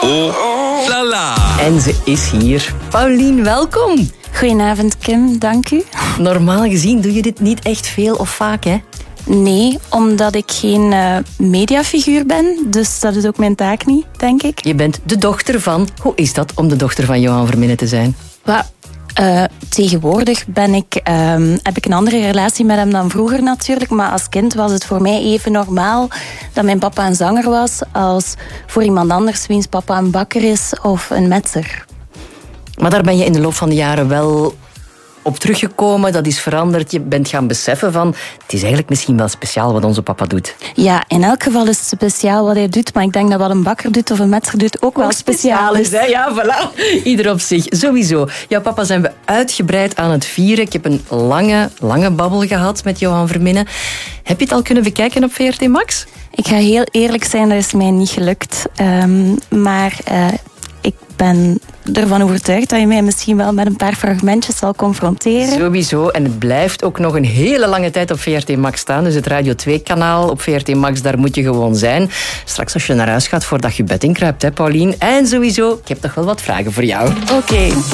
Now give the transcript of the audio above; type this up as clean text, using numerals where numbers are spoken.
Oh la la. En ze is hier. Paulien, welkom. Goedenavond, Kim. Dank u. Normaal gezien doe je dit niet echt veel of vaak, hè? Nee, omdat ik geen mediafiguur ben. Dus dat is ook mijn taak niet, denk ik. Je bent de dochter van... Hoe is dat om de dochter van Johan Verminnen te zijn? Tegenwoordig heb ik een andere relatie met hem dan vroeger natuurlijk. Maar als kind was het voor mij even normaal dat mijn papa een zanger was als voor iemand anders wiens papa een bakker is of een metser. Maar daar ben je in de loop van de jaren wel op teruggekomen. Dat is veranderd. Je bent gaan beseffen van... Het is eigenlijk misschien wel speciaal wat onze papa doet. Ja, in elk geval is het speciaal wat hij doet. Maar ik denk dat wat een bakker doet of een metser doet ook wel speciaal is. Hè? Ja, voilà. Ieder op zich. Sowieso. Jouw papa zijn we uitgebreid aan het vieren. Ik heb een lange babbel gehad met Johan Verminnen. Heb je het al kunnen bekijken op VRT Max? Ik ga heel eerlijk zijn, dat is mij niet gelukt. Maar ik ben ervan overtuigd dat je mij misschien wel met een paar fragmentjes zal confronteren. Sowieso. En het blijft ook nog een hele lange tijd op VRT Max staan. Dus het Radio 2-kanaal op VRT Max, daar moet je gewoon zijn. Straks als je naar huis gaat voordat je bed inkruipt, hè, Paulien. En sowieso, ik heb toch wel wat vragen voor jou. Oké.